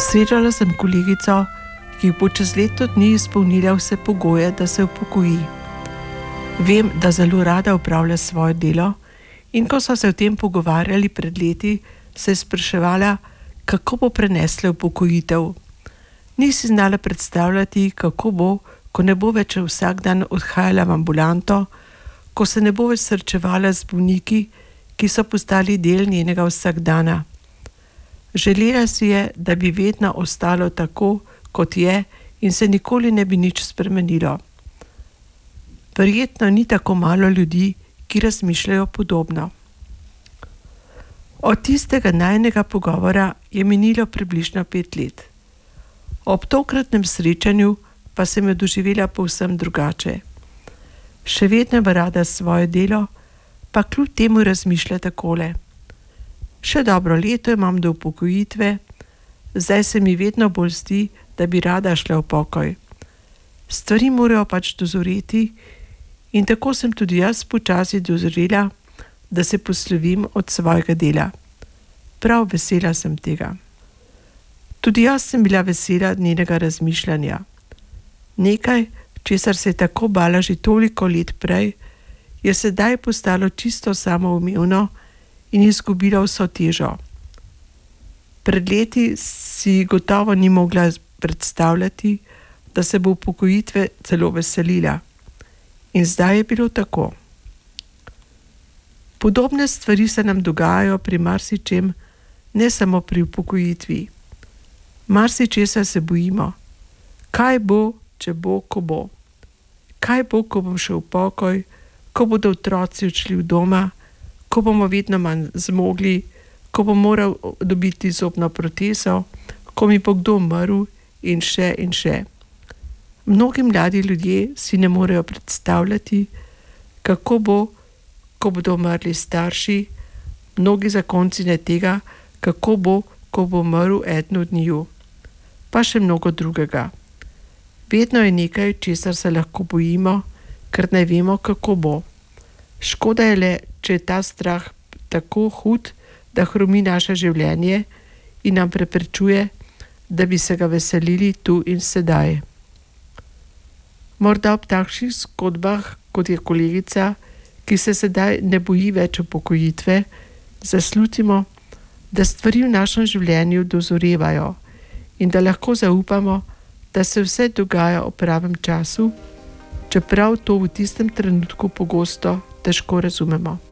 Srečala sem kolegico, ki bo čez leto dni izpolnila vse pogoje, da se upokoji. Vem, da zelo rada opravlja svoje delo in ko so se o tem pogovarjali pred leti, se je spraševala, kako bo prenesla upokojitev. Nisi znala predstavljati, kako bo, ko ne bo več vsak dan odhajala v ambulanto, ko se ne bo več srečevala z bolniki, ki so postali del njenega vsakdana. Želela si je, da bi vedno ostalo tako, kot je in se nikoli ne bi nič spremenilo. Verjetno ni tako malo ljudi, ki razmišljajo podobno. Od tistega najnega pogovora je minilo približno 5 let. Ob tokratnem srečanju pa sem jo doživela povsem drugače. Še vedno ima rada svoje delo, pa kljub temu razmišlja takole. Še dobro leto imam do upokojitve, zdaj se mi vedno bolj zdi, da bi rada šla v pokoj. Stvari morajo pač dozoreti in tako sem tudi jaz počasi dozorela, da se poslovim od svojega dela. Prav vesela sem tega. Tudi jaz sem bila vesela njenega razmišljanja. Nekaj, česar se je tako bala že toliko let prej, je sedaj postalo čisto samoumevno in izgubilo vso težo. Pred leti si gotovo ni mogla predstavljati, da se bo upokojitve celo veselila. In zdaj je bilo tako. Podobne stvari se nam dogajajo pri marsičem, ne samo pri upokojitvi. Marsičesa se bojimo. Kaj bo, če bo, ko bo? Kaj bo, ko bom šel v pokoj, ko bodo otroci odšli v doma, ko bomo vedno manj zmogli, ko bom moral dobiti zobno protezo, ko mi bo kdo umrl in še in še. Mnogi mladi ljudje si ne morejo predstavljati, kako bo, ko bodo umrli starši, mnogi zakonci ne tega, kako bo, ko bo umrl eden od njiju. Pa še mnogo drugega. Vedno je nekaj, česar se lahko bojimo, ker ne vemo, kako bo. Škoda je le, če je ta strah tako hud, da hromi naše življenje in nam preprečuje, da bi se ga veselili tu in sedaj. Morda ob takšnih zgodbah, kot je kolegica, ki se sedaj ne boji več upokojitve, zaslutimo, da stvari v našem življenju dozorevajo in da lahko zaupamo, da se vse dogaja v pravem času, čeprav to v tistem trenutku pogosto težko razumemo.